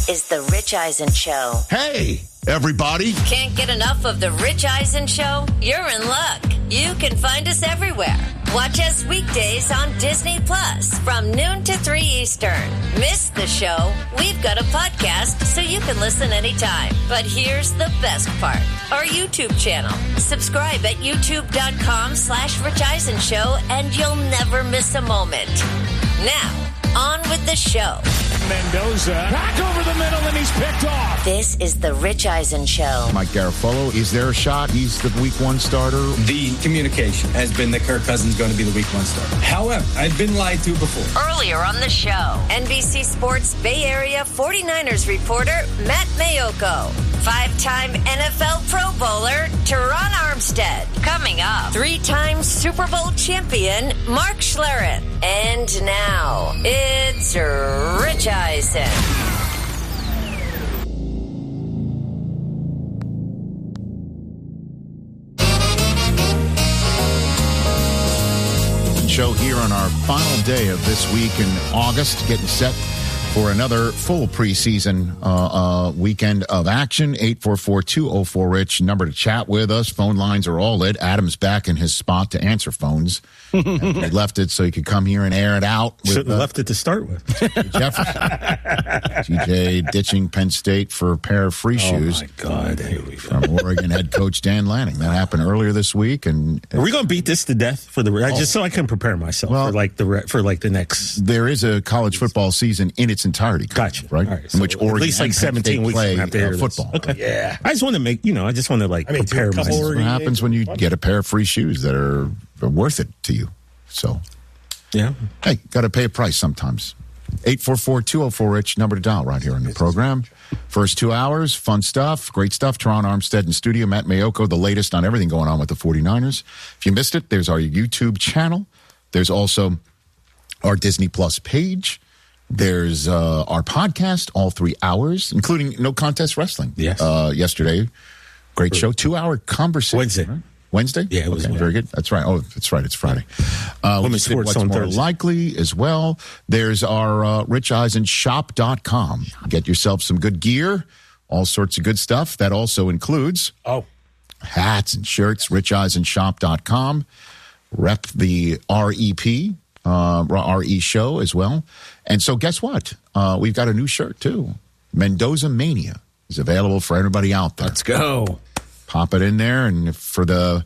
This is The Rich Eisen Show. Hey, everybody. Can't get enough of The Rich Eisen Show? You're in luck. You can find us everywhere. Watch us weekdays on Disney Plus from noon to 3 Eastern. Miss the show? We've got a podcast so you can listen anytime. But here's the best part. Our YouTube channel. Subscribe at youtube.com/Rich Eisen Show and you'll never miss a moment. Now, on with the show. Mendoza back over the middle and he's picked off. This is The Rich Eisen Show. Mike Garafolo, is there a shot he's the week one starter? The communication has been that Kirk Cousins is going to be the week one starter. However, I've been lied to before. Earlier on the show, NBC Sports Bay Area 49ers reporter Matt Mayoko. 5-time NFL Pro Bowler Teron Armstead. Coming up, 3-time Super Bowl champion Mark Schlereth. And now, it's Rich Eisen. Show here on our final day of this week in August, getting set for another full preseason weekend of action. 844-204-RICH, number to chat with us. Phone lines are all lit. Adam's back in his spot to answer phones. He left it so he could come here and air it out. Shouldn't have left it to start with. Jefferson. TJ ditching Penn State for a pair of free shoes. Oh, my God. Here we go. From Oregon head coach Dan Lanning. That happened earlier this week. And are we going to beat this to death for the just so I can prepare myself for the next? There is a college football season in its entirety. Gotcha. Right? Right. In So which Oregon at least like 17 weeks play have to hear football. This. Okay. Yeah. I just want to prepare myself. That's what happens when you get a pair of free shoes that are worth it to you. So, yeah. Hey, got to pay a price sometimes. 844-204-RICH, number to dial right here in the program. First 2 hours, fun stuff, great stuff. Teron Armstead in studio, Matt Mayoko, the latest on everything going on with the 49ers. If you missed it, there's our YouTube channel. There's also our Disney Plus page. There's our podcast, all 3 hours, including No Contest Wrestling. Yes. Yesterday, great show, 2-hour conversation. Wednesday. Right? Wednesday? Yeah, it was very good. That's right. Oh, that's right. It's Friday. Women's sports what's on more Thursday. likely as well. There's our RichEisenShop.com. Get yourself some good gear, all sorts of good stuff. That also includes hats and shirts, RichEisenShop.com. Rep the REP, RE show as well. And so guess what? We've got a new shirt too. Mendoza Mania is available for everybody out there. Let's go. Pop it in there, and for the,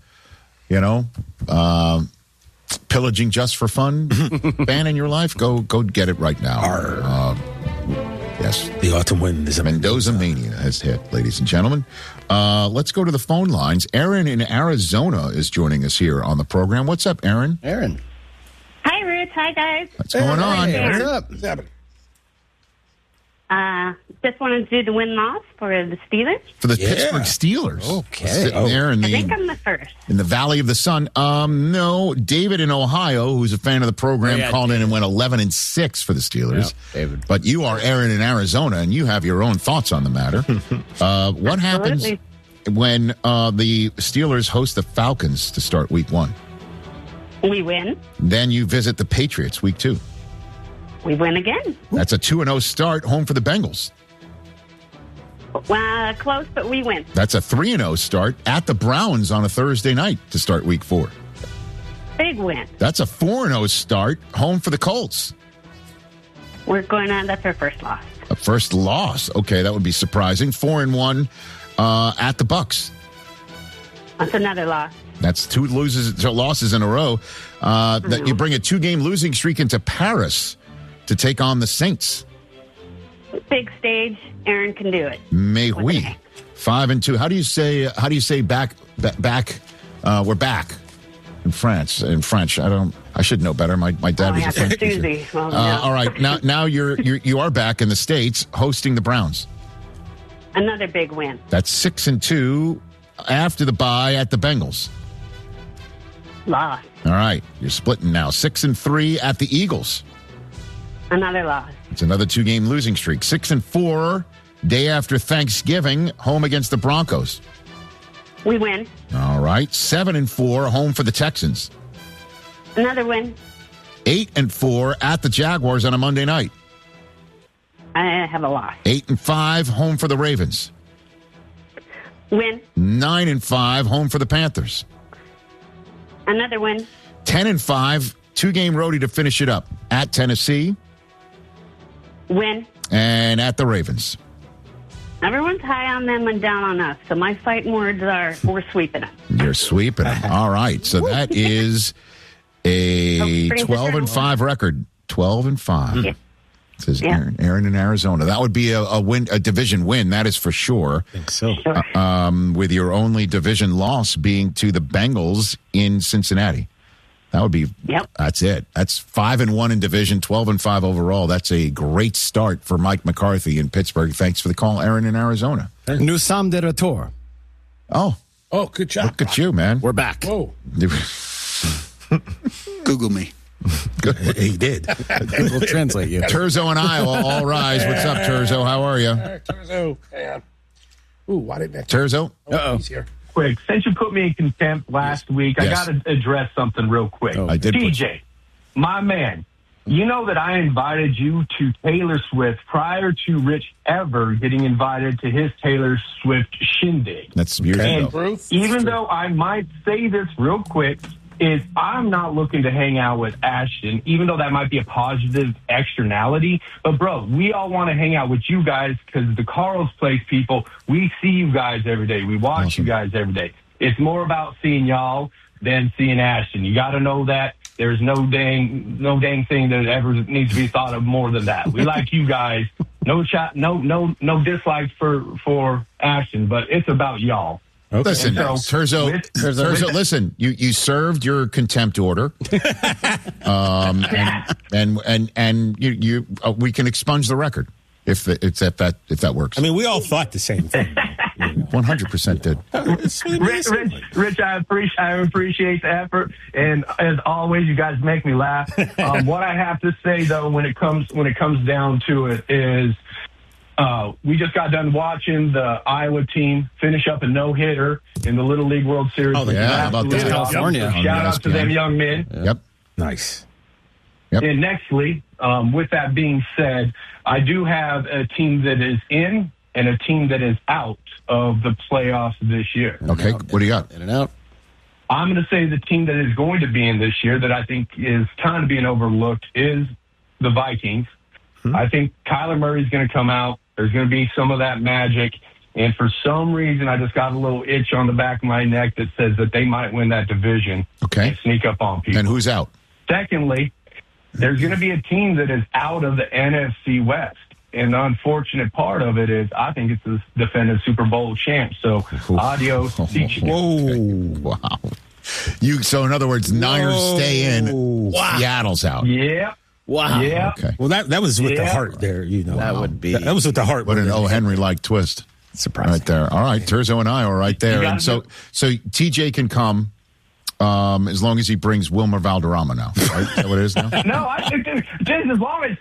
pillaging just for fun fan in your life, go get it right now. Yes. The autumn wind is Mendoza Mania has hit, ladies and gentlemen. Let's go to the phone lines. Aaron in Arizona is joining us here on the program. What's up, Aaron? Aaron. Hi, Rich. Hi, guys. What's going on? Hey, what's up? What's happening? Just wanted to do the win-loss for the Steelers. For the Pittsburgh Steelers. Okay. Sitting there in I think I'm the first. in the Valley of the Sun. No, David in Ohio, who's a fan of the program, called in and went 11-6 for the Steelers. Yeah, David. But you are Aaron in Arizona, and you have your own thoughts on the matter. What happens when the Steelers host the Falcons to start week one? We win. Then you visit the Patriots week 2. We win again. That's a 2-0 start, home for the Bengals. Close, but we win. That's a 3-0 start at the Browns on a Thursday night to start week 4. Big win. That's a 4-0 start, home for the Colts. We're going on. That's our first loss. A first loss. Okay, that would be surprising. 4-1 at the Bucks. That's another loss. That's 2 losses in a row. That you bring a 2-game losing streak into Paris to take on the Saints. Big stage. Aaron can do it. May we 5-2. How do you say back? We're back in France. In French, I should know better. My dad was a French teacher. Well, no. All right, now you are back in the States hosting the Browns. Another big win. That's 6-2 after the bye at the Bengals. Loss. All right, you're splitting now. 6-3 at the Eagles. Another loss. It's another 2-game losing streak. 6-4 day after Thanksgiving, home against the Broncos. We win. All right, 7-4 home for the Texans. Another win. 8-4 at the Jaguars on a Monday night. I have a loss. 8-5, home for the Ravens. Win. 9-5, home for the Panthers. Another win. 10-5, 2-game roadie to finish it up. At Tennessee. Win. And at the Ravens. Everyone's high on them and down on us. So my fighting words are, we're sweeping it. You're sweeping them. All right. So that is a 12-5 record. 12-5. Yeah. Says Aaron in Arizona. That would be a win, a division win. That is for sure. I think so. Sure. With your only division loss being to the Bengals in Cincinnati. That would be. Yep. That's it. That's 5-1 in division, 12-5 overall. That's a great start for Mike McCarthy in Pittsburgh. Thanks for the call, Aaron in Arizona. Nous sommes de retour. Oh, good job. look at you, man. We're back. Whoa. Google me. He did. Google Translate you. Turzo and I all rise. What's up, Turzo? How are you? All right, Turzo. Hang on. Ooh, why didn't that? Turzo? Uh-oh. He's here. Quick, since you put me in contempt last week, Yes. I got to address something real quick. I did put TJ, my man, you know that I invited you to Taylor Swift prior to Rich ever getting invited to his Taylor Swift shindig. That's years And ago. Proof? even though I might say this real quick, is I'm not looking to hang out with Ashton, even though that might be a positive externality. But, bro, we all want to hang out with you guys because the Carl's Place people, we see you guys every day. We watch you guys every day. It's more about seeing y'all than seeing Ashton. You got to know that. There's no dang thing that ever needs to be thought of more than that. We like you guys. No dislikes for Ashton, but it's about y'all. Okay. Listen, So, Turzo, listen, you served your contempt order. And you we can expunge the record if that works. I mean, we all thought the same thing. 100% did. Rich, I appreciate the effort, and as always, you guys make me laugh. What I have to say though, when it comes down to it, is we just got done watching the Iowa team finish up a no-hitter in the Little League World Series. Oh, yeah, how about that? California. Shout out to them young men. Yep. Nice. Yep. And nextly, with that being said, I do have a team that is in and a team that is out of the playoffs this year. Okay, what do you got? In and out. I'm going to say the team that is going to be in this year that I think is kind of being overlooked is the Vikings. I think Kyler Murray's going to come out. There's going to be some of that magic. And for some reason, I just got a little itch on the back of my neck that says that they might win that division and sneak up on people. And who's out? Secondly, there's going to be a team that is out of the NFC West. And the unfortunate part of it is I think it's the defending Super Bowl champ. So, adios. Wow. So, in other words, Niners stay in. Seattle's out. Yeah. Wow. Yeah. Okay. Well, that was with the heart there, you know. That would be. That was with the heart. What an O. Henry-like twist. Surprising. Right there. All right, Turzo and I are right there. And so TJ can come as long as he brings Wilmer Valderrama now. Right? Is that what it is now? No, I think just as long as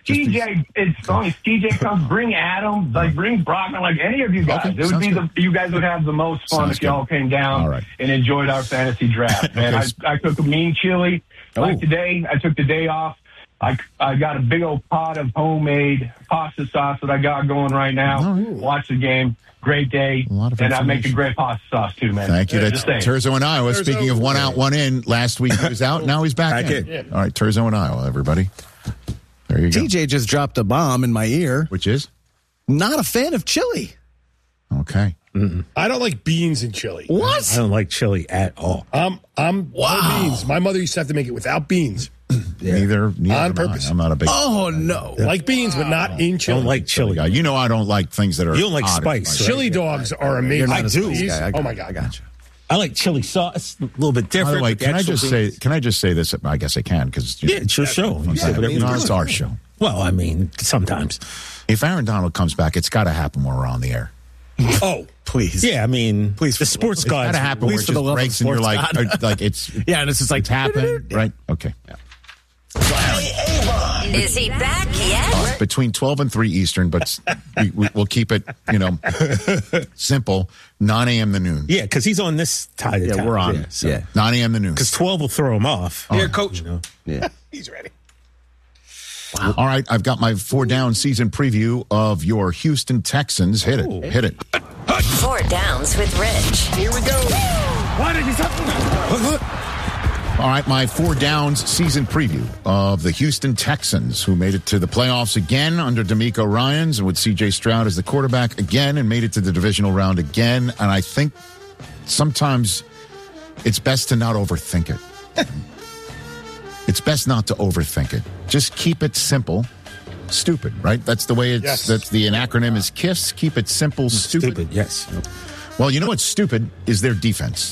TJ comes, bring Adam, bring Brockman, any of you guys. Okay, It would be sounds you guys would have the most fun if y'all came down and enjoyed our fantasy draft. Man, I took a mean chili. Like today, I took the day off. I got a big old pot of homemade pasta sauce that I got going right now. Watch the game. Great day. And I make a great pasta sauce too, man. Thank you. That's Turzo in Iowa. Turzo. Speaking of one out, one in, last week he was out. Now he's back in. All right, Turzo in Iowa, everybody. There you go. TJ just dropped a bomb in my ear. Which is? Not a fan of chili. Okay. I don't like beans in chili. What? I don't like chili at all. I'm no beans. My mother used to have to make it without beans. Neither On am I. purpose. I'm not a big Oh, no. Like beans, but not in I chili. don't like chili. guy. You know I don't like things that are You don't like odd. spice, right? Chili dogs are amazing. You're not a spice Please? guy. Oh my God. I got you. I like chili sauce. A little bit By different. the way, but the can I actual just say this? I guess I can because Yeah, it's your show. You say whatever you want. it's our show. Well, I mean, sometimes. If Aaron Donald comes back, it's got to happen when we're on the air. Oh, Please. Yeah, I mean, Please, the sports It's got gods. to happen where it for the just love of breaks and you're sports like, God. it's Yeah, and it's just like it's happened, right? Okay. Is he back yet? Between 12 and 3 Eastern, but we'll keep it, simple. 9 a.m. to noon. Yeah, because he's on this tie to Yeah, tie. we're on. Yeah, so. Yeah. 9 a.m. to noon. Because 12 will throw him off. here, coach. Yeah. He's ready. Wow. All right, I've got my 4 down season preview of your Houston Texans. Hit it. Hit it. 4 Downs with Rich. Here we go. All right, my 4 downs season preview of the Houston Texans, who made it to the playoffs again under DeMeco Ryans and with C.J. Stroud as the quarterback again and made it to the divisional round again. And I think sometimes it's best to not overthink it. It's best not to overthink it. Just keep it simple. Stupid, right? That's the way it's, that's the acronym is KISS. Keep it simple, stupid. Yes. Well, you know what's stupid is their defense.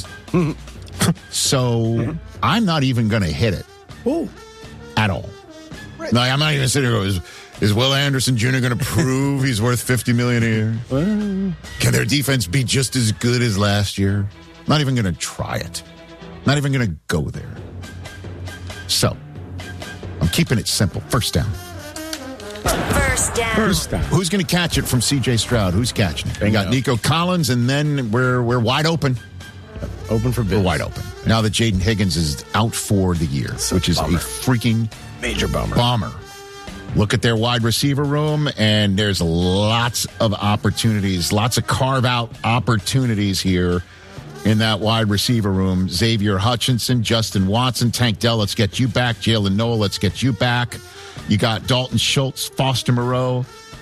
So I'm not even going to hit it at all. Right. No, I'm not even sitting there. Is Will Anderson Jr. going to prove he's worth $50 million a year? Well, can their defense be just as good as last year? Not even going to try it. Not even going to go there. So I'm keeping it simple. First down. First down. Who's going to catch it from C.J. Stroud? Who's catching it? We got Nico Collins, and then we're wide open. Open for business. We're wide open. Now that Jaden Higgins is out for the year, which is a freaking major bummer. Look at their wide receiver room, and there's lots of opportunities, lots of carve-out opportunities here in that wide receiver room. Xavier Hutchinson, Justin Watson, Tank Dell, let's get you back. Jalen Noel, let's get you back. You got Dalton Schultz, Foster Moreau,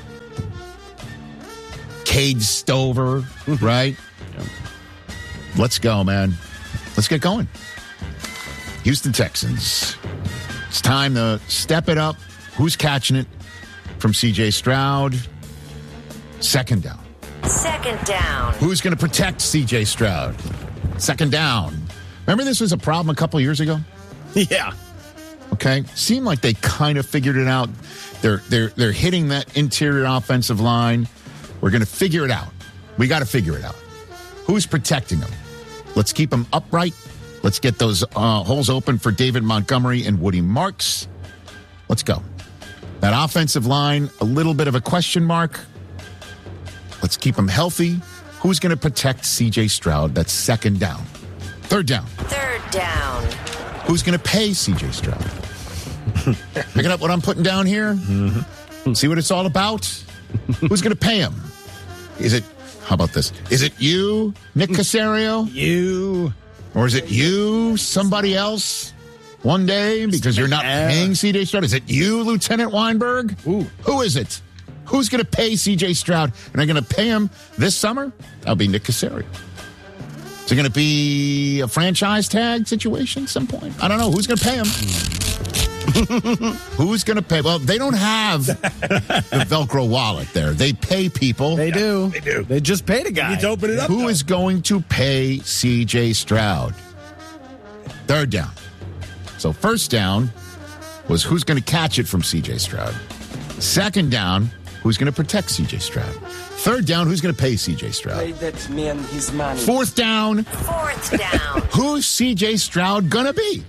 Cade Stover, right? Let's go, man. Let's get going. Houston Texans. It's time to step it up. Who's catching it from C.J. Stroud? Second down. Who's going to protect C.J. Stroud? Second down. Remember this was a problem a couple years ago? Yeah. Okay. Seemed like they kind of figured it out. They're hitting that interior offensive line. We're going to figure it out. We got to figure it out. Who's protecting them? Let's keep them upright. Let's get those holes open for David Montgomery and Woody Marks. Let's go. That offensive line, a little bit of a question mark. Let's keep them healthy. Who's going to protect C.J. Stroud? That's second down. Third down. Who's going to pay C.J. Stroud? Picking up what I'm putting down here? Mm-hmm. See what it's all about? Who's going to pay him? How about this? Is it you, Nick Caserio? You. Or is it you, somebody else, one day, because you're not paying C.J. Stroud? Is it you, Lieutenant Weinberg? Ooh. Who is it? Who's going to pay C.J. Stroud? And are going to pay him this summer? That'll be Nick Caserio. Is it going to be a franchise tag situation at some point? I don't know. Who's going to pay him? Who's going to pay? Well, they don't have the Velcro wallet there. They pay people. They do. They do. They just paid a guy. You need to open it up. Who is going to pay C.J. Stroud? Third down. So first down was who's going to catch it from C.J. Stroud. Second down, who's going to protect C.J. Stroud. Third down, who's going to pay C.J. Stroud? Pay that man his money. Fourth down. Who's C.J. Stroud going to be?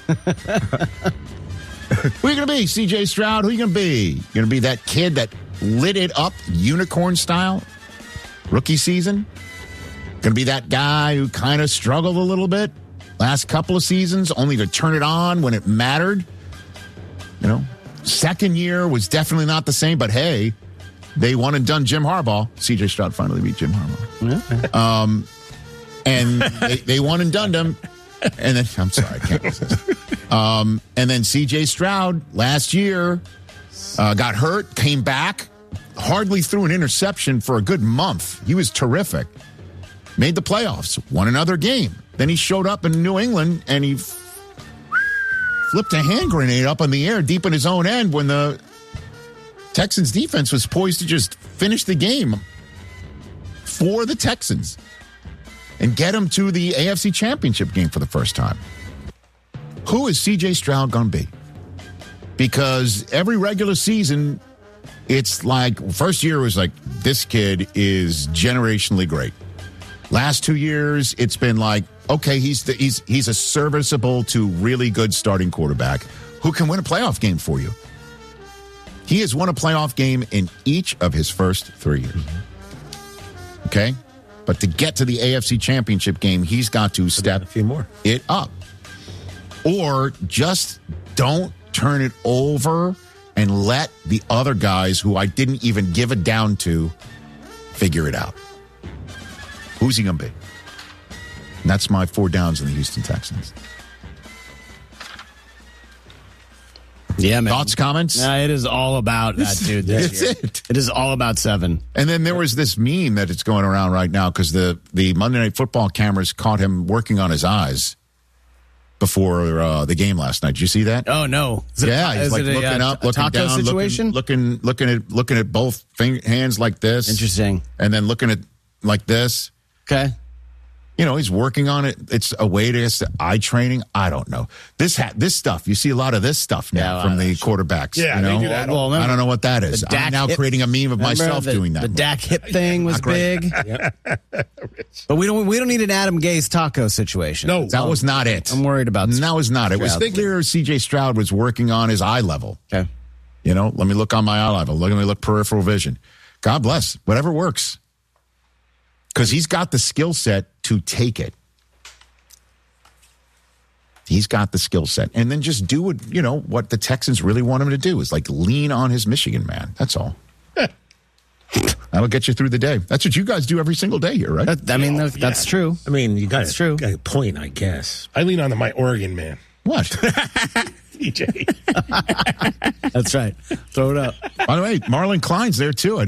Who are you going to be, C.J. Stroud? Who are you going to be? You going to be that kid that lit it up unicorn style? Rookie season? Going to be that guy who kind of struggled a little bit last couple of seasons, only to turn it on when it mattered? You know, second year was definitely not the same, but hey, they won and done Jim Harbaugh. C.J. Stroud finally beat Jim Harbaugh. And they won and done them. And then, I'm sorry, I can't resist. And then C.J. Stroud last year got hurt, came back, hardly threw an interception for a good month. He was terrific. Made the playoffs, won another game. Then he showed up in New England and he flipped a hand grenade up in the air deep in his own end when the Texans defense was poised to just finish the game for the Texans and get them to the AFC Championship game for the first time. Who is C.J. Stroud going to be? Because every regular season, it's like, first year was like, this kid is generationally great. Last 2 years, it's been like, okay, he's a serviceable to really good starting quarterback who can win a playoff game for you. He has won a playoff game in each of his first 3 years. Okay? But to get to the AFC Championship game, he's got to step a few more. It up. Or just don't turn it over and let the other guys who I didn't even give a down to figure it out. Who's he going to be? And that's my 4 downs in the Houston Texans. Yeah, man. Thoughts, comments? Nah, it is all about that dude this year. It is all about 7. And then there was this meme that it's going around right now because the Monday Night Football cameras caught him working on his eyes before the game last night. Did you see that? Oh, no. He's like looking up, looking down, situation? looking at both hands like this. Interesting. And then looking at like this. Okay. He's working on it. It's a way to eye training. I don't know. This stuff. You see a lot of this stuff now from the quarterbacks. Yeah, they do that. Well, I don't know what that is. I'm now creating a meme of myself doing that. The Dak hip thing was big. But we don't need an Adam Gase taco situation. No. That was not it. I'm worried about that. Was not. It was Stroud. clear C.J. Stroud was working on his eye level. Okay. Let me look on my eye level. Let me look peripheral vision. God bless. Whatever works. Because he's got the skill set to take it. He's got the skill set. And then just do what, what the Texans really want him to do is like lean on his Michigan man. That's all. That'll get you through the day. That's what you guys do every single day here, right? That's true. I mean, you got true. A point, I guess. I lean on my Oregon man. What? DJ. That's right. Throw it up. By the way, Marlon Klein's there too.